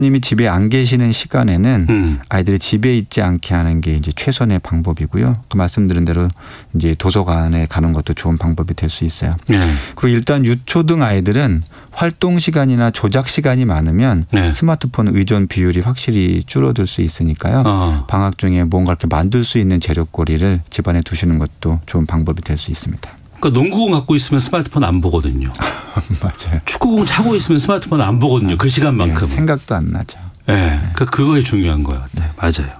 님이 집에 안 계시는 시간에는 아이들이 집에 있지 않게 하는 게 이제 최선의 방법이고요. 그 말씀드린 대로 이제 도서관에 가는 것도 좋은 방법이 될 수 있어요. 네. 그리고 일단 유초등 아이들은 활동 시간이나 조작 시간이 많으면 네. 스마트폰 의존 비율이 확실히 줄어들 수 있으니까요. 방학 중에 뭔가 이렇게 만들 수 있는 재료거리를 집안에 두시는 것도 좋은 방법이 될 수 있습니다. 그러니까 농구공 갖고 있으면 스마트폰 안 보거든요. 맞아요. 축구공 차고 있으면 스마트폰 안 보거든요. 그 시간만큼. 네, 생각도 안 나죠. 네. 그러니까 그거에 중요한 것 같아요. 맞아요.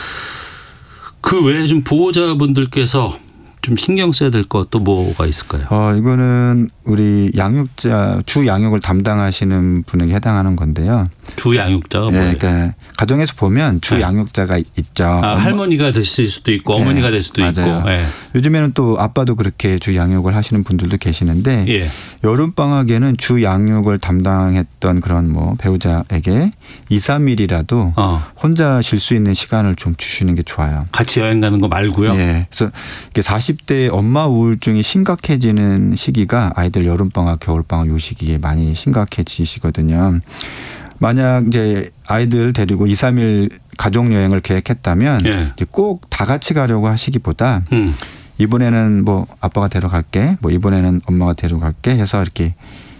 그 외에 좀 보호자분들께서 좀 신경 써야 될 것도 뭐가 있을까요? 이거는 우리 양육자, 주 양육을 담당하시는 분에게 해당하는 건데요. 주 양육자가 뭐예요? 그러니까 가정에서 보면 주 양육자가 있죠. 할머니가 되실 수도 있고 어머니가 될 수도 맞아요. 있고. 네. 요즘에는 또 아빠도 그렇게 주 양육을 하시는 분들도 계시는데 예. 여름 방학에는 주 양육을 담당했던 그런 뭐 배우자에게 2, 3일이라도 혼자 쉴 수 있는 시간을 좀 주시는 게 좋아요. 같이 여행 가는 거 말고요. 예. 그래서 40대 엄마 우울증이 심각해지는 시기가 아이들 여름 방학, 겨울 방학 요 시기에 많이 심각해지시거든요. 만약 이제 아이들 데리고 2, 3일 가족 여행을 계획했다면 예. 이제 꼭 다 같이 가려고 하시기보다 이번에는 뭐 아빠가 데려갈게, 뭐 이번에는 엄마가 데려갈게 해서 이렇게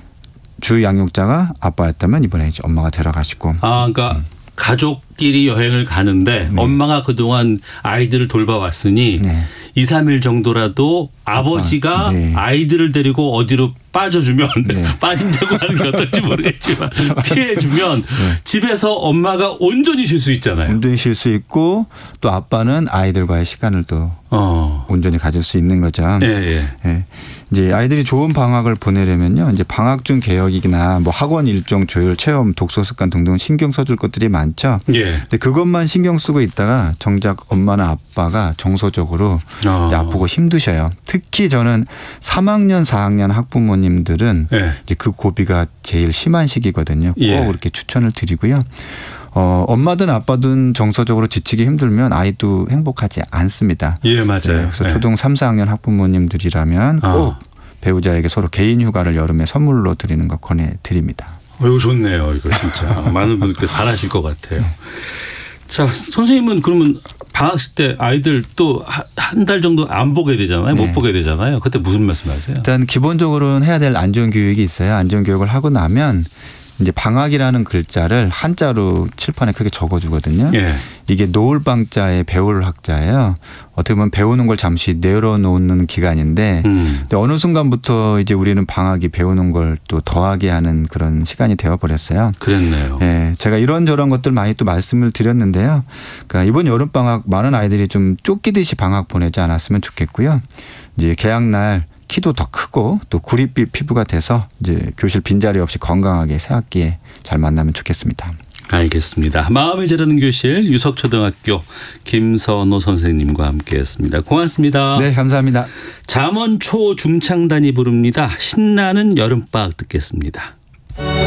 주 양육자가 아빠였다면 이번에 이제 엄마가 데려가시고. 그러니까 가족끼리 여행을 가는데 엄마가 그동안 아이들을 돌봐왔으니 2, 3일 정도라도 아버지가 아이들을 데리고 어디로 빠져주면 빠진다고 하는 게 어떨지 모르겠지만 피해주면 집에서 엄마가 온전히 쉴 수 있잖아요. 온전히 쉴 수 있고 또 아빠는 아이들과의 시간을 또 온전히 가질 수 있는 거죠. 예. 이제 아이들이 좋은 방학을 보내려면요, 이제 방학 중 개혁이나 뭐 학원 일정 조율, 체험, 독서 습관 등등 신경 써줄 것들이 많죠. 예. 근데 그것만 신경 쓰고 있다가 정작 엄마나 아빠가 정서적으로 이제 아프고 힘드셔요. 특히 저는 3학년, 4학년 학부모님들은 이제 그 고비가 제일 심한 시기거든요. 꼭 그렇게 추천을 드리고요. 엄마든 아빠든 정서적으로 지치기 힘들면 아이도 행복하지 않습니다. 예, 맞아요. 그래서 초등 3, 4학년 학부모님들이라면 꼭 배우자에게 서로 개인 휴가를 여름에 선물로 드리는 거 권해드립니다. 이거 좋네요. 이거 진짜 많은 분들께 바라실 것 같아요. 자, 선생님은 그러면 방학식 때 아이들 또 한 달 정도 안 보게 되잖아요. 못 보게 되잖아요. 그때 무슨 말씀하세요? 일단 기본적으로는 해야 될 안전교육이 있어요. 안전교육을 하고 나면 이제 방학이라는 글자를 한자로 칠판에 크게 적어주거든요. 이게 노을방자의 배울 학자예요. 어떻게 보면 배우는 걸 잠시 내려놓는 기간인데 어느 순간부터 이제 우리는 방학이 배우는 걸 또 더하게 하는 그런 시간이 되어버렸어요. 그랬네요. 예, 제가 이런저런 것들 많이 또 말씀을 드렸는데요. 그러니까 이번 여름방학 많은 아이들이 좀 쫓기듯이 방학 보내지 않았으면 좋겠고요. 이제 개학날 키도 더 크고 또 구릿빛 피부가 돼서 이제 교실 빈자리 없이 건강하게 새 학기에 잘 만나면 좋겠습니다. 알겠습니다. 마음이 자라는 교실 유석초등학교 김선호 선생님과 함께했습니다. 고맙습니다. 네, 감사합니다. 잠원 초중창단이 부릅니다. 신나는 여름방학 듣겠습니다.